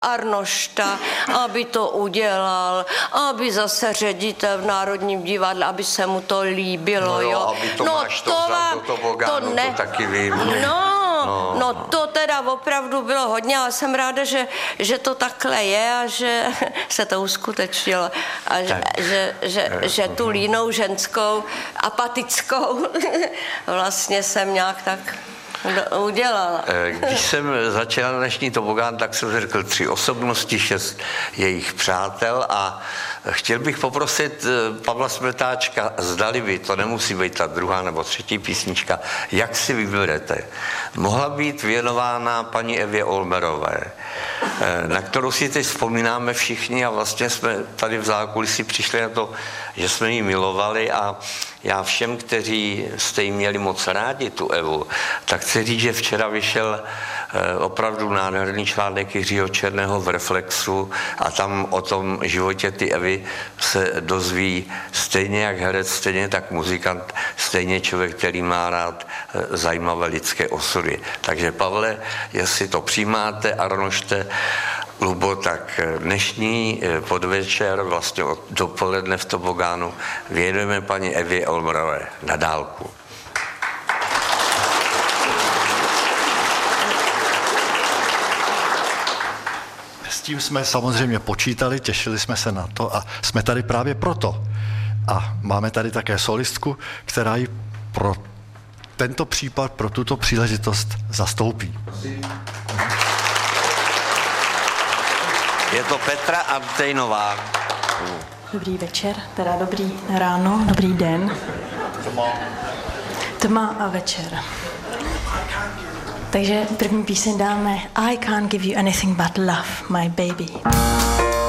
Arnošta, aby to udělal, aby zase ředitel v Národním divadle, aby se mu to líbilo, no jo. Aby Tomáš to vzal do tobogánu, to taky vím. No, to teda opravdu bylo hodně, ale jsem ráda, že to takhle je a že se to uskutečnilo a že tu línou ženskou apatickou vlastně jsem nějak tak udělala. Když jsem začal dnešní tobogán, tak jsem řekl 3 osobnosti, 6 jejich přátel a chtěl bych poprosit Pavla Smetáčka, zdali by, to nemusí být ta 2. nebo 3. písnička, jak si vyberete. Mohla být věnována paní Evě Olmerové, na kterou si teď vzpomínáme všichni a vlastně jsme tady v zákulisí přišli na to, že jsme ji milovali a já všem, kteří jste jí měli moc rádi, tu Evu, tak chci říct, že včera vyšel opravdu nádherný článek Jiřího Černého v Reflexu a tam o tom životě ty Evy se dozví stejně jak herec, stejně tak muzikant, stejně člověk, který má rád zajímavé lidské osudy. Takže Pavle, jestli to přijímáte, Arnošte, Lubo, tak dnešní podvečer, vlastně od dopoledne v tobogánu, věnujeme paní Evě Olmerové na dálku. S tím jsme samozřejmě počítali, těšili jsme se na to a jsme tady právě proto. A máme tady také solistku, která ji pro tento případ, pro tuto příležitost zastoupí. Je to Petra Antejnová. Dobrý večer, teda dobrý ráno, dobrý den. Tma a večer. Takže první píseň dáme I can't give you anything but love, my baby.